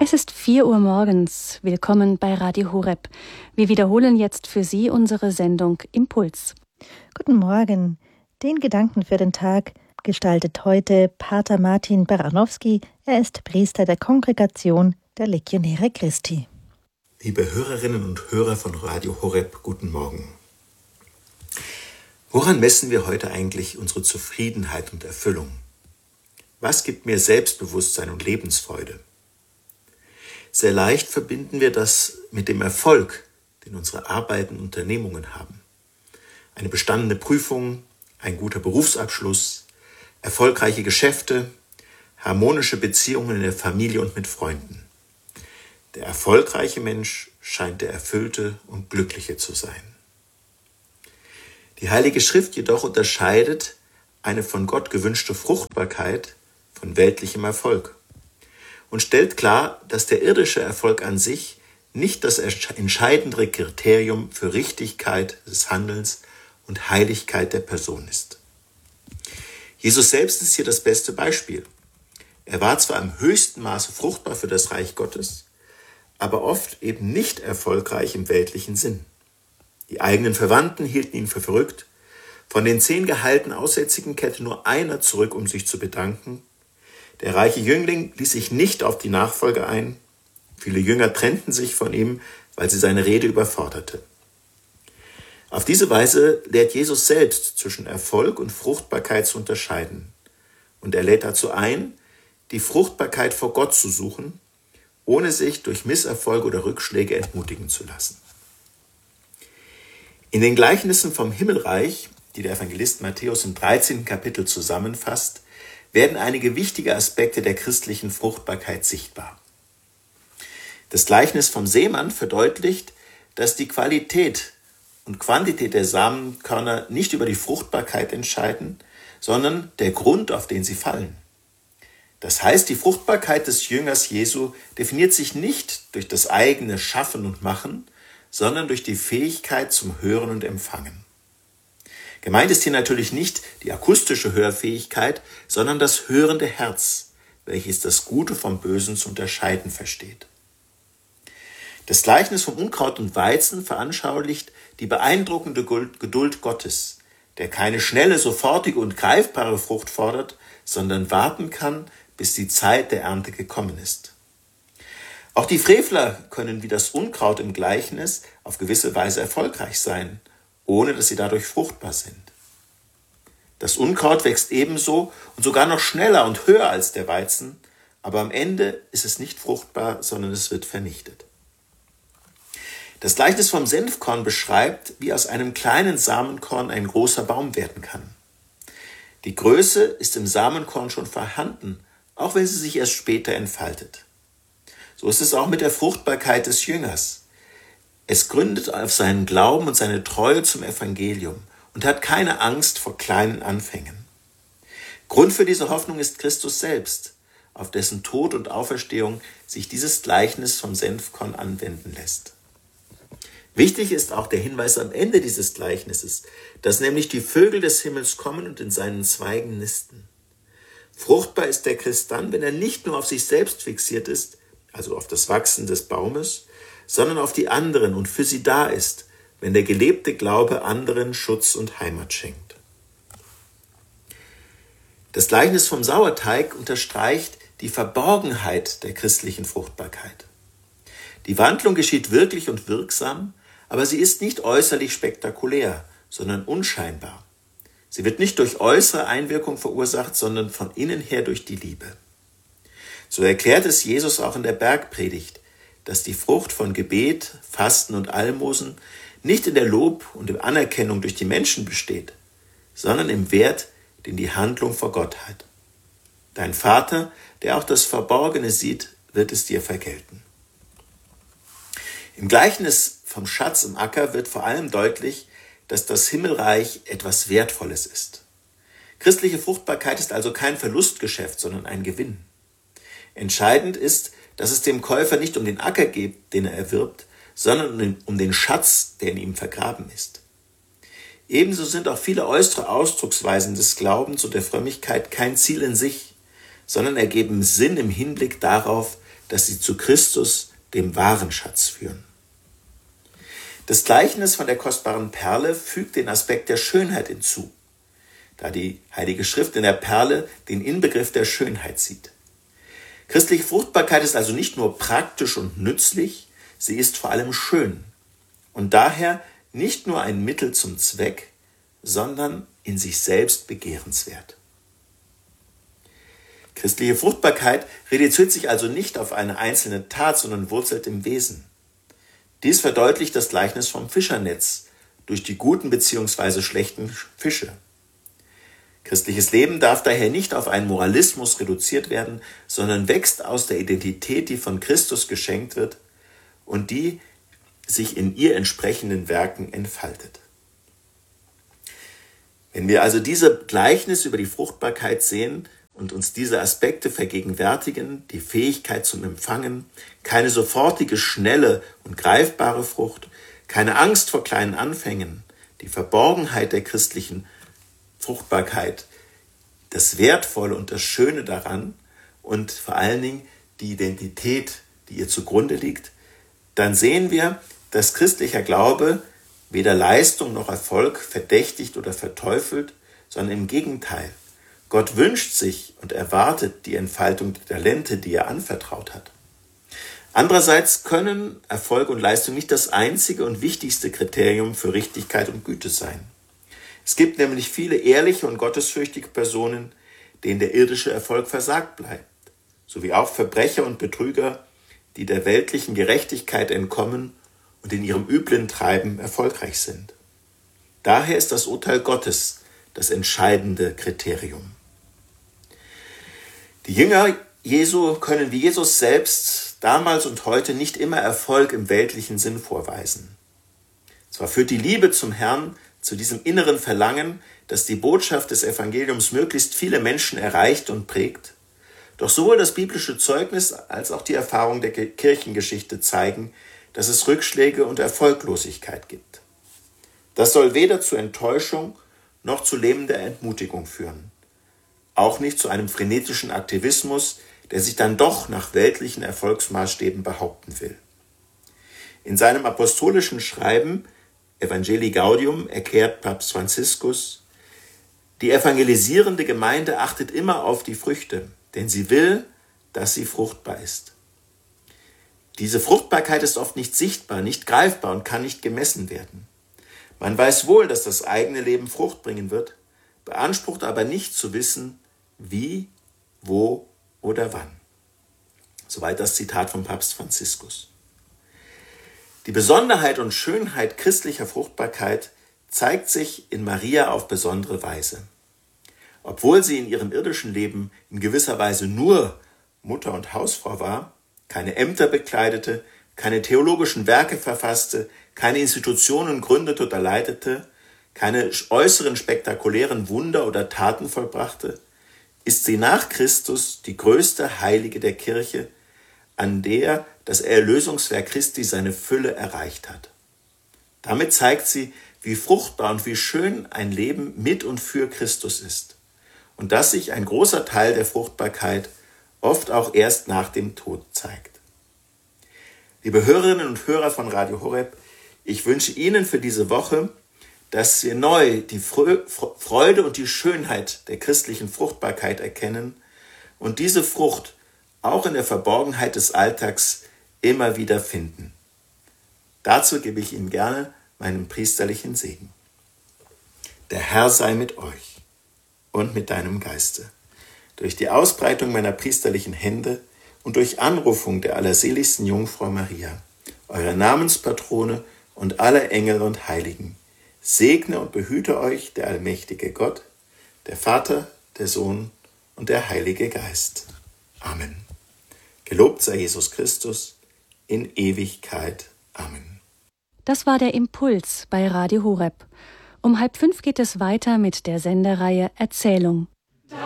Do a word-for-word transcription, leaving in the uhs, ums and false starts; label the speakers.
Speaker 1: Es ist vier Uhr morgens. Willkommen bei Radio Horeb. Wir wiederholen jetzt für Sie unsere Sendung Impuls.
Speaker 2: Guten Morgen. Den Gedanken für den Tag gestaltet heute Pater Martin Baranowski. Er ist Priester der Kongregation der Legionäre Christi.
Speaker 3: Liebe Hörerinnen und Hörer von Radio Horeb, guten Morgen. Woran messen wir heute eigentlich unsere Zufriedenheit und Erfüllung? Was gibt mir Selbstbewusstsein und Lebensfreude? Sehr leicht verbinden wir das mit dem Erfolg, den unsere Arbeiten und Unternehmungen haben. Eine bestandene Prüfung, ein guter Berufsabschluss, erfolgreiche Geschäfte, harmonische Beziehungen in der Familie und mit Freunden. Der erfolgreiche Mensch scheint der erfüllte und glückliche zu sein. Die Heilige Schrift jedoch unterscheidet eine von Gott gewünschte Fruchtbarkeit von weltlichem Erfolg und stellt klar, dass der irdische Erfolg an sich nicht das entscheidende Kriterium für Richtigkeit des Handelns und Heiligkeit der Person ist. Jesus selbst ist hier das beste Beispiel. Er war zwar im höchsten Maße fruchtbar für das Reich Gottes, aber oft eben nicht erfolgreich im weltlichen Sinn. Die eigenen Verwandten hielten ihn für verrückt. Von den zehn geheilten Aussätzigen kehrte nur einer zurück, um sich zu bedanken. Der reiche Jüngling ließ sich nicht auf die Nachfolge ein. Viele Jünger trennten sich von ihm, weil sie seine Rede überforderte. Auf diese Weise lehrt Jesus selbst zwischen Erfolg und Fruchtbarkeit zu unterscheiden. Und er lädt dazu ein, die Fruchtbarkeit vor Gott zu suchen, ohne sich durch Misserfolge oder Rückschläge entmutigen zu lassen. In den Gleichnissen vom Himmelreich, die der Evangelist Matthäus im dreizehnten Kapitel zusammenfasst, werden einige wichtige Aspekte der christlichen Fruchtbarkeit sichtbar. Das Gleichnis vom Seemann verdeutlicht, dass die Qualität und Quantität der Samenkörner nicht über die Fruchtbarkeit entscheiden, sondern der Grund, auf den sie fallen. Das heißt, die Fruchtbarkeit des Jüngers Jesu definiert sich nicht durch das eigene Schaffen und Machen, sondern durch die Fähigkeit zum Hören und Empfangen. Gemeint ist hier natürlich nicht die akustische Hörfähigkeit, sondern das hörende Herz, welches das Gute vom Bösen zu unterscheiden versteht. Das Gleichnis vom Unkraut und Weizen veranschaulicht die beeindruckende Geduld Gottes, der keine schnelle, sofortige und greifbare Frucht fordert, sondern warten kann, bis die Zeit der Ernte gekommen ist. Auch die Frevler können wie das Unkraut im Gleichnis auf gewisse Weise erfolgreich sein, ohne dass sie dadurch fruchtbar sind. Das Unkraut wächst ebenso und sogar noch schneller und höher als der Weizen, aber am Ende ist es nicht fruchtbar, sondern es wird vernichtet. Das Gleichnis vom Senfkorn beschreibt, wie aus einem kleinen Samenkorn ein großer Baum werden kann. Die Größe ist im Samenkorn schon vorhanden, auch wenn sie sich erst später entfaltet. So ist es auch mit der Fruchtbarkeit des Jüngers. Es gründet auf seinen Glauben und seine Treue zum Evangelium und hat keine Angst vor kleinen Anfängen. Grund für diese Hoffnung ist Christus selbst, auf dessen Tod und Auferstehung sich dieses Gleichnis vom Senfkorn anwenden lässt. Wichtig ist auch der Hinweis am Ende dieses Gleichnisses, dass nämlich die Vögel des Himmels kommen und in seinen Zweigen nisten. Fruchtbar ist der Christ dann, wenn er nicht nur auf sich selbst fixiert ist, also auf das Wachsen des Baumes, sondern auf die anderen und für sie da ist, wenn der gelebte Glaube anderen Schutz und Heimat schenkt. Das Gleichnis vom Sauerteig unterstreicht die Verborgenheit der christlichen Fruchtbarkeit. Die Wandlung geschieht wirklich und wirksam, aber sie ist nicht äußerlich spektakulär, sondern unscheinbar. Sie wird nicht durch äußere Einwirkung verursacht, sondern von innen her durch die Liebe. So erklärt es Jesus auch in der Bergpredigt, dass die Frucht von Gebet, Fasten und Almosen nicht in der Lob und in Anerkennung durch die Menschen besteht, sondern im Wert, den die Handlung vor Gott hat. Dein Vater, der auch das Verborgene sieht, wird es dir vergelten. Im Gleichnis vom Schatz im Acker wird vor allem deutlich, dass das Himmelreich etwas Wertvolles ist. Christliche Fruchtbarkeit ist also kein Verlustgeschäft, sondern ein Gewinn. Entscheidend ist, dass es dem Käufer nicht um den Acker geht, den er erwirbt, sondern um den Schatz, der in ihm vergraben ist. Ebenso sind auch viele äußere Ausdrucksweisen des Glaubens und der Frömmigkeit kein Ziel in sich, sondern ergeben Sinn im Hinblick darauf, dass sie zu Christus, dem wahren Schatz, führen. Das Gleichnis von der kostbaren Perle fügt den Aspekt der Schönheit hinzu, da die Heilige Schrift in der Perle den Inbegriff der Schönheit sieht. Christliche Fruchtbarkeit ist also nicht nur praktisch und nützlich, sie ist vor allem schön und daher nicht nur ein Mittel zum Zweck, sondern in sich selbst begehrenswert. Christliche Fruchtbarkeit reduziert sich also nicht auf eine einzelne Tat, sondern wurzelt im Wesen. Dies verdeutlicht das Gleichnis vom Fischernetz durch die guten bzw. schlechten Fische. Christliches Leben darf daher nicht auf einen Moralismus reduziert werden, sondern wächst aus der Identität, die von Christus geschenkt wird und die sich in ihr entsprechenden Werken entfaltet. Wenn wir also diese Gleichnis über die Fruchtbarkeit sehen und uns diese Aspekte vergegenwärtigen, die Fähigkeit zum Empfangen, keine sofortige, schnelle und greifbare Frucht, keine Angst vor kleinen Anfängen, die Verborgenheit der christlichen Fruchtbarkeit, das Wertvolle und das Schöne daran und vor allen Dingen die Identität, die ihr zugrunde liegt, dann sehen wir, dass christlicher Glaube weder Leistung noch Erfolg verdächtigt oder verteufelt, sondern im Gegenteil. Gott wünscht sich und erwartet die Entfaltung der Talente, die er anvertraut hat. Andererseits können Erfolg und Leistung nicht das einzige und wichtigste Kriterium für Richtigkeit und Güte sein. Es gibt nämlich viele ehrliche und gottesfürchtige Personen, denen der irdische Erfolg versagt bleibt, sowie auch Verbrecher und Betrüger, die der weltlichen Gerechtigkeit entkommen und in ihrem üblen Treiben erfolgreich sind. Daher ist das Urteil Gottes das entscheidende Kriterium. Die Jünger Jesu können wie Jesus selbst damals und heute nicht immer Erfolg im weltlichen Sinn vorweisen. Zwar führt die Liebe zum Herrn zu diesem inneren Verlangen, dass die Botschaft des Evangeliums möglichst viele Menschen erreicht und prägt, doch sowohl das biblische Zeugnis als auch die Erfahrung der Kirchengeschichte zeigen, dass es Rückschläge und Erfolglosigkeit gibt. Das soll weder zu Enttäuschung noch zu lähmender Entmutigung führen. Auch nicht zu einem frenetischen Aktivismus, der sich dann doch nach weltlichen Erfolgsmaßstäben behaupten will. In seinem apostolischen Schreiben Evangelii Gaudium erklärt Papst Franziskus: Die evangelisierende Gemeinde achtet immer auf die Früchte, denn sie will, dass sie fruchtbar ist. Diese Fruchtbarkeit ist oft nicht sichtbar, nicht greifbar und kann nicht gemessen werden. Man weiß wohl, dass das eigene Leben Frucht bringen wird, beansprucht aber nicht zu wissen, wie, wo oder wann. Soweit das Zitat von Papst Franziskus. Die Besonderheit und Schönheit christlicher Fruchtbarkeit zeigt sich in Maria auf besondere Weise. Obwohl sie in ihrem irdischen Leben in gewisser Weise nur Mutter und Hausfrau war, keine Ämter bekleidete, keine theologischen Werke verfasste, keine Institutionen gründete oder leitete, keine äußeren spektakulären Wunder oder Taten vollbrachte, ist sie nach Christus die größte Heilige der Kirche, an der das Erlösungswerk Christi seine Fülle erreicht hat. Damit zeigt sie, wie fruchtbar und wie schön ein Leben mit und für Christus ist und dass sich ein großer Teil der Fruchtbarkeit oft auch erst nach dem Tod zeigt. Liebe Hörerinnen und Hörer von Radio Horeb, ich wünsche Ihnen für diese Woche, dass wir neu die Freude und die Schönheit der christlichen Fruchtbarkeit erkennen und diese Frucht auch in der Verborgenheit des Alltags immer wieder finden. Dazu gebe ich Ihnen gerne meinen priesterlichen Segen. Der Herr sei mit euch und mit deinem Geiste. Durch die Ausbreitung meiner priesterlichen Hände und durch Anrufung der allerseligsten Jungfrau Maria, eurer Namenspatrone und aller Engel und Heiligen, segne und behüte euch der allmächtige Gott, der Vater, der Sohn und der Heilige Geist. Amen. Gelobt sei Jesus Christus in Ewigkeit. Amen.
Speaker 1: Das war der Impuls bei Radio Horeb. Um halb fünf geht es weiter mit der Sendereihe Erzählung.